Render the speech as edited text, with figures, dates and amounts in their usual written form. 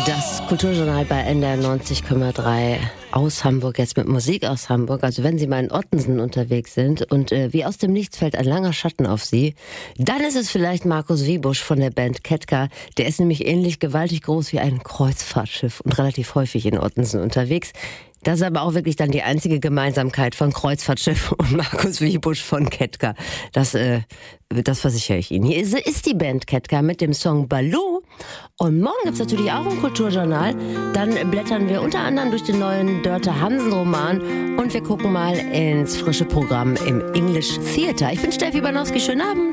Das Kulturjournal bei NDR 90,3 aus Hamburg, jetzt mit Musik aus Hamburg. Also wenn Sie mal in Ottensen unterwegs sind und wie aus dem Nichts fällt ein langer Schatten auf Sie, dann ist es vielleicht Markus Wiebusch von der Band Ketka. Der ist nämlich ähnlich gewaltig groß wie ein Kreuzfahrtschiff und relativ häufig in Ottensen unterwegs. Das ist aber auch wirklich dann die einzige Gemeinsamkeit von Kreuzfahrtschiff und Markus Wiebusch von Ketka. Das versichere ich Ihnen. Hier ist die Band Ketka mit dem Song Baloo. Und morgen gibt's natürlich auch ein Kulturjournal. Dann blättern wir unter anderem durch den neuen Dörte Hansen-Roman und wir gucken mal ins frische Programm im English Theater. Ich bin Steffi Banowski. Schönen Abend.